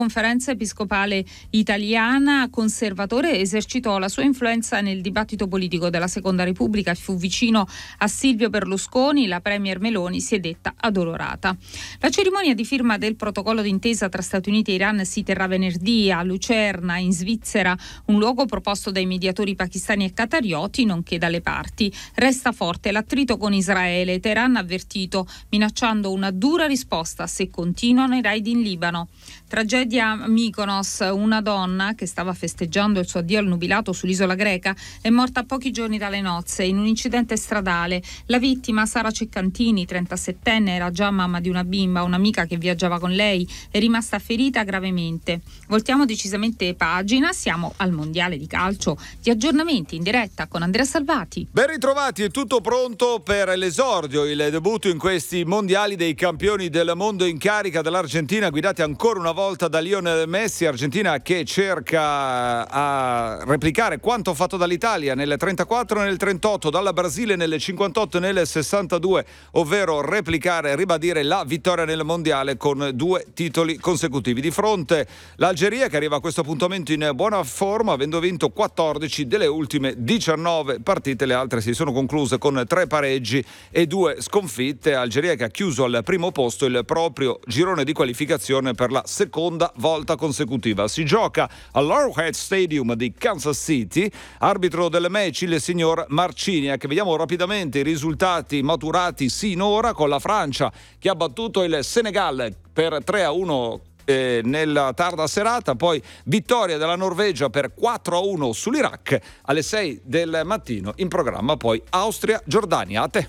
Conferenza Episcopale Italiana, conservatore, esercitò la sua influenza nel dibattito politico della Seconda Repubblica e fu vicino a Silvio Berlusconi. La premier Meloni si è detta addolorata. La cerimonia di firma del protocollo d'intesa tra Stati Uniti e Iran si terrà venerdì a Lucerna, in Svizzera, un luogo proposto dai mediatori pakistani e qatarioti, nonché dalle parti. Resta forte l'attrito con Israele. Teheran ha avvertito, minacciando una dura risposta se continuano i raid in Libano. Tragedia a Mykonos, una donna che stava festeggiando il suo addio al nubilato sull'isola greca è morta a pochi giorni dalle nozze in un incidente stradale. La vittima, Sara Ceccantini, 37enne, era già mamma di una bimba. Un'amica che viaggiava con lei è rimasta ferita gravemente. Voltiamo decisamente pagina, siamo al mondiale di calcio. Gli aggiornamenti in diretta con Andrea Salvati. Ben ritrovati, è tutto pronto per l'esordio, il debutto in questi mondiali dei campioni del mondo in carica dell'Argentina, guidati ancora una volta da Lionel Messi. Argentina che cerca a replicare quanto fatto dall'Italia nel 34 e nel 38, dalla Brasile nel 58 e nel 62, ovvero replicare, ribadire la vittoria nel mondiale con 2 titoli consecutivi. Di fronte l'Algeria, che arriva a questo appuntamento in buona forma, avendo vinto 14 delle ultime 19 partite. Le altre si sono concluse con 3 pareggi e 2 sconfitte. Algeria che ha chiuso al primo posto il proprio girone di qualificazione per la seconda volta consecutiva. Si gioca all'Arrowhead Stadium di Kansas City. Arbitro del match il signor Marciniak. Vediamo rapidamente i risultati maturati sinora, con la Francia che ha battuto il Senegal per 3-1 nella tarda serata, poi vittoria della Norvegia per 4-1 sull'Iraq. Alle 6 del mattino in programma poi Austria-Giordania. A te.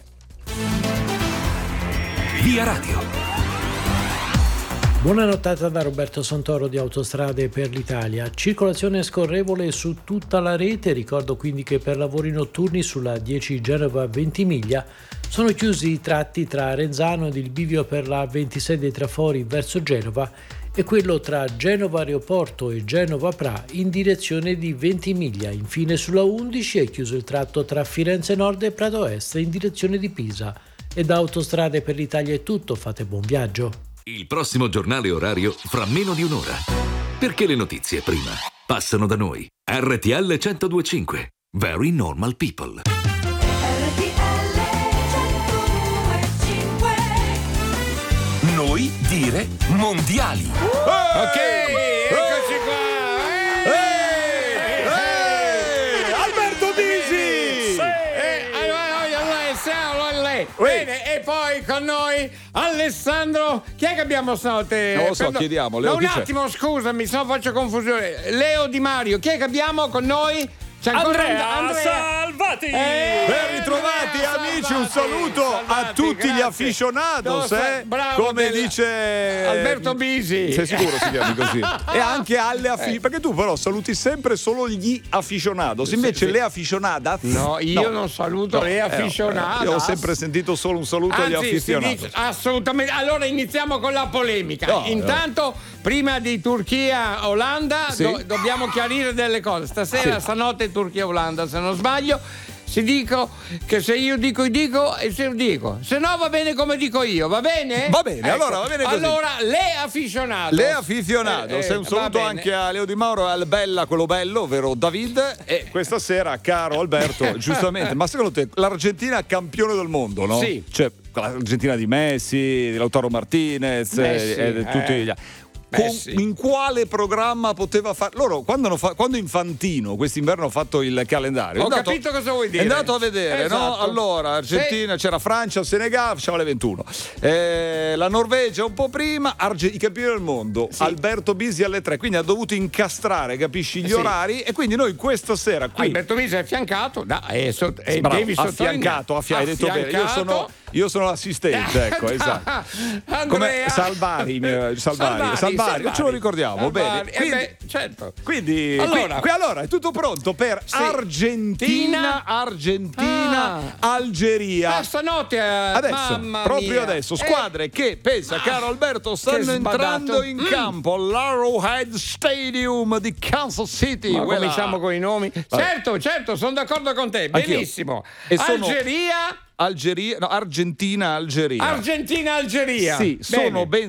Via Radio. Buona nottata da Roberto Santoro di Autostrade per l'Italia. Circolazione scorrevole su tutta la rete. Ricordo quindi che per lavori notturni sulla 10 Genova-Ventimiglia sono chiusi i tratti tra Renzano ed il bivio per la 26 dei Trafori verso Genova e quello tra Genova Aeroporto e Genova Pra in direzione di Ventimiglia. Infine sulla 11 è chiuso il tratto tra Firenze Nord e Prato Est in direzione di Pisa. E da Autostrade per l'Italia è tutto, fate buon viaggio. Il prossimo giornale orario fra meno di un'ora. Perché le notizie prima passano da noi. RTL 102.5. Very Normal People. RTL 102.5. Noi dire mondiali. Ok, eccoci qua. Alberto Bisi! Bene, e poi con noi Alessandro. Chi è che abbiamo stanotte? Non lo so, chiediamo. Leo, un attimo, scusami, se no faccio confusione. Leo Di Mario, chi è che abbiamo con noi? C'è ancora Andrea Salvati! Ben ritrovati amici, un saluto a tutti gli aficionados, come dice Alberto Bisi. Sei sicuro si chiami così? E anche alle perché tu però saluti sempre solo gli aficionados, invece le aficionadas. No, io non saluto le aficionadas. Io ho sempre sentito solo un saluto agli aficionados. Assolutamente. Allora iniziamo con la polemica. Intanto, prima di Turchia-Olanda, dobbiamo chiarire delle cose. Stanotte Turchia-Olanda, se non sbaglio. Si dico che se io dico e se io dico, se no va bene come dico io, va bene? Va bene, ecco. Allora va bene così. Allora, le aficionados. Se un saluto anche a Leo Di Mauro e al Bella, quello bello, ovvero David. E questa sera, caro Alberto, giustamente, ma secondo te l'Argentina è campione del mondo, no? Sì. Cioè, l'Argentina di Messi, di Lautaro Martinez e tutti gli altri. In quale programma poteva fare? Loro quando Infantino quest'inverno ha fatto il calendario, ho capito cosa vuoi dire. È andato a vedere, esatto. no? Allora, Argentina, c'era Francia, Senegal, facciamo le 21. La Norvegia un po' prima, i campioni del mondo, Alberto Bisi alle 3, quindi ha dovuto incastrare, capisci, gli orari, e quindi noi questa sera qui Alberto Bisi è affiancato, devi affiancato, hai detto bene. Io sono l'assistente, ecco, esatto. Come Salvari, ce lo ricordiamo bene. Quindi, certo. Quindi allora è tutto pronto per Argentina, Algeria. Stanotte adesso, adesso, squadre che pensa, caro Alberto, stanno entrando in campo all'Arrowhead Stadium di Kansas City. Cominciamo con i nomi. Certo, sono d'accordo con te. Anch'io. Benissimo. E sono Algeria, Argentina-Algeria. Argentina-Algeria. Sì, sono ben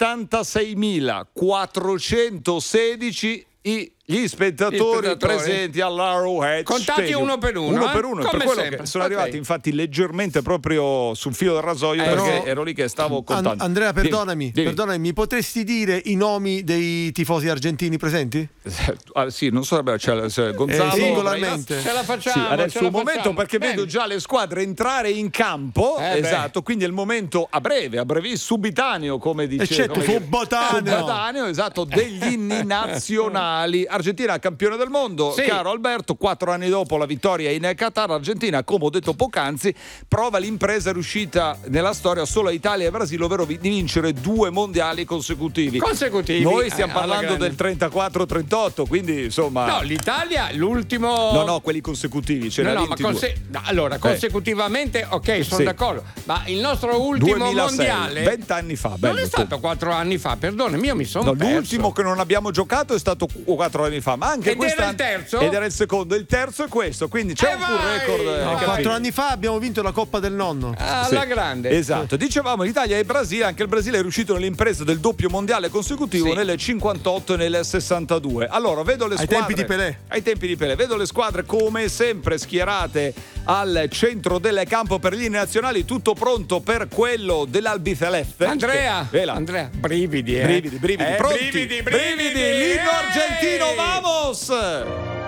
76.416 gli spettatori presenti all'Arrowhead contati Stadium. uno per uno, per uno, per quello sempre. che sono arrivati infatti leggermente proprio sul filo del rasoio, perché ero lì che stavo contando. Andrea, perdonami, mi potresti dire i nomi dei tifosi argentini presenti? Sì, non so, c'è Gonzalo singolarmente. Ce la facciamo. Sì, adesso è un momento perché vedo già le squadre entrare in campo, esatto, quindi è il momento a breve, subitaneo, come dice. Eccetto, subitaneo, esatto, degli inni nazionali. Argentina campione del mondo, caro Alberto, 4 anni dopo la vittoria in Qatar, Argentina, come ho detto poc'anzi, prova l'impresa riuscita nella storia solo a Italia e Brasile, ovvero di vincere 2 mondiali consecutivi. Noi stiamo parlando del 34-38, quindi insomma. No, l'Italia l'ultimo. No, quelli consecutivi. Consecutivamente, ok, sono d'accordo. Ma il nostro ultimo 2006, mondiale 20 anni fa. Non è stato 4 anni fa, perdonami, io mi sono perso. L'ultimo che non abbiamo giocato è stato 4 anni fa, ma anche quest'anno. Ed era il terzo? Ed era il secondo. Il terzo è questo, quindi c'è un record. 4 anni fa abbiamo vinto la Coppa del Nonno. Alla grande. Esatto. Dicevamo Italia e Brasile, anche il Brasile è riuscito nell'impresa del doppio mondiale consecutivo nel 58 e nel 62. Allora, vedo le squadre. Ai tempi di Pelé. Vedo le squadre come sempre schierate al centro del campo per gli nazionali, tutto pronto per quello dell'Albiceleste. Andrea, brividi, brividi, pronti? Brividi, l'inno argentino, vamos!